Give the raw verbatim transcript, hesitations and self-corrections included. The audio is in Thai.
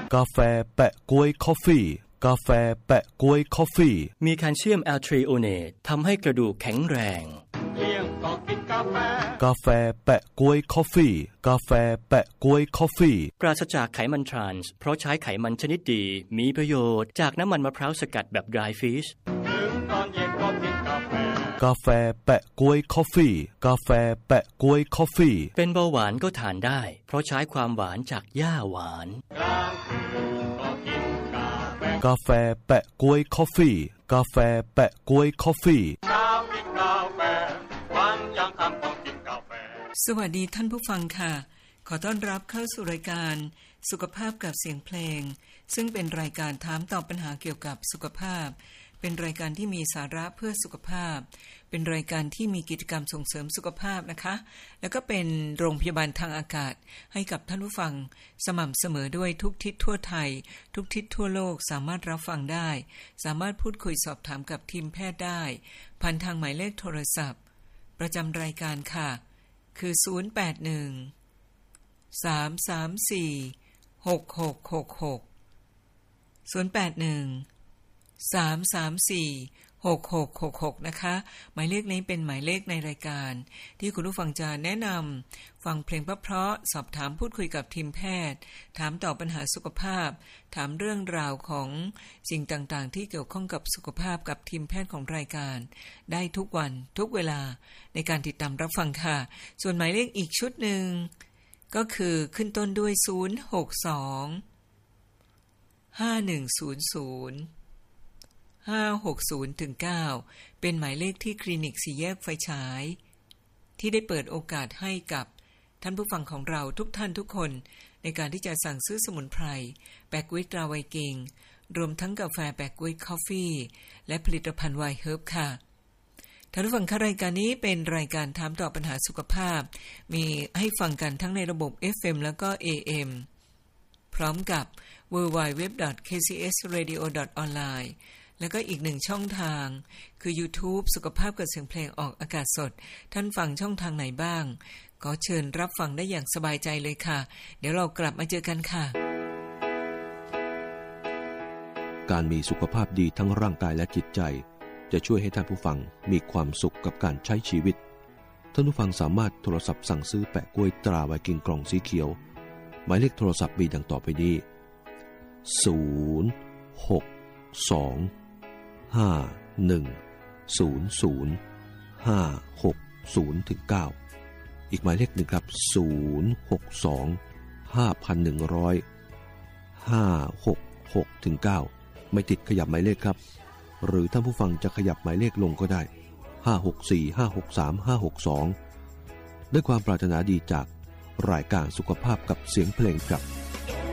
กาแฟแปะก๊วยคอฟฟี่กาแฟแปะก๊วยคอฟฟี่มีแคลเซียมแอลทริโอเนตทำให้กระดูกแข็งแรงเที่ยงก็กินกาแฟกาแฟแปะก๊วยคอฟฟี่กาแฟแปะก๊วยคอฟฟี่ปราศจากไขมันทรานส์เพราะใช้ไขมันชนิดดีมีประโยชน์จากน้ำมันมะพร้าวสกัดแบบ dry fish ถึงตอนเย็นก็กินกาแฟกาแฟแปะก๊วยคอฟฟี่กาแฟแปะก๊วยคอฟฟี่เป็นเบาหวานก็ทานได้เพราะใช้ความหวานจากหญ้าหวานกลางคืนก็กินกาแฟกาแฟแปะก๊วยคอฟฟี่กาแฟแปะก๊วยคอฟฟี่เช้ากินกาแฟวันยังค่ำต้องกินกาแฟสวัสดีท่านผู้ฟังค่ะขอต้อนรับเข้าสู่รายการสุขภาพกับเสียงเพลงซึ่งเป็นรายการถามตอบปัญหาเกี่ยวกับสุขภาพเป็นรายการที่มีสาระเพื่อสุขภาพเป็นรายการที่มีกิจกรรมส่งเสริมสุขภาพนะคะแล้วก็เป็นโรงพยาบาลทางอากาศให้กับท่านผู้ฟังสม่ำเสมอด้วยทุกทิศทั่วไทยทุกทิศทั่วโลกสามารถรับฟังได้สามารถพูดคุยสอบถามกับทีมแพทย์ได้ผ่านทางหมายเลขโทรศัพท์ประจำรายการค่ะคือศูนย์ แปด หนึ่ง สาม สาม สี่ หก หก หก หก ศูนย์ แปด หนึ่ง สาม สาม สี่ หก หก หก หกนะคะหมายเลขนี้เป็นหมายเลขในรายการที่คุณผู้ฟังจะแนะนำฟังเพลงเพราะๆสอบถามพูดคุยกับทีมแพทย์ถามตอบปัญหาสุขภาพถามเรื่องราวของสิ่งต่างๆที่เกี่ยวข้องกับสุขภาพกับทีมแพทย์ของรายการได้ทุกวันทุกเวลาในการติดตามรับฟังค่ะส่วนหมายเลขอีกชุดหนึ่งก็คือขึ้นต้นด้วยศูนย์ หก สอง ห้า หนึ่ง ศูนย์ ศูนย์ ห้า หก ศูนย์ ถึง เก้าเป็นหมายเลขที่คลินิกสี่แยกไฟฉายที่ได้เปิดโอกาสให้กับท่านผู้ฟังของเราทุกท่านทุกคนในการที่จะสั่งซื้อสมุนไพรแปะก๊วยตราไวกิงรวมทั้งกาแฟแปะก๊วยคอฟฟี่และผลิตภัณฑ์ไวเฮิร์บค่ะท่านผู้ฟังคะรายการนี้เป็นรายการถามตอบปัญหาสุขภาพมีให้ฟังกันทั้งในระบบ เอฟ เอ็ม แล้วก็ เอ เอ็ม พร้อมกับ ดับเบิลยู ดับเบิลยู ดับเบิลยู ดอท เค ซี เอส เรดิโอ ดอท ออนไลน์ แล้วก็อีกหนึ่งช่องทางคือ YouTube สุขภาพกับเสียงเพลงออกอากาศสดท่านฟังช่องทางไหนบ้างก็เชิญรับฟังได้อย่างสบายใจเลยค่ะเดี๋ยวเรากลับมาเจอกันค่ะการมีสุขภาพดีทั้งร่างกายและจิตใจจะช่วยให้ท่านผู้ฟังมีความสุขกับการใช้ชีวิตท่านผู้ฟังสามารถโทรศัพท์สั่งซื้อแปะกล้วยตราไวกิงกล่องสีเขียวหมายเลขโทรศัพท์มีดังต่อไปนี้ศูนย์ หก สอง ห้า หนึ่ง ศูนย์ ศูนย์ ห้า หก ศูนย์ ถึง เก้าอีกหมายเลขหนึ่งครับศูนย์ หก สอง ห้า หนึ่ง ศูนย์ ห้า หก หก ถึง เก้าไม่ติดขยับหมายเลขครับหรือท่านผู้ฟังจะขยับหมายเลขลงก็ได้ห้า หก สี่ ห้า หก สาม ห้า หก สองด้วยความปรารถนาดีจากรายการสุขภาพกับเสียงเพลงครับ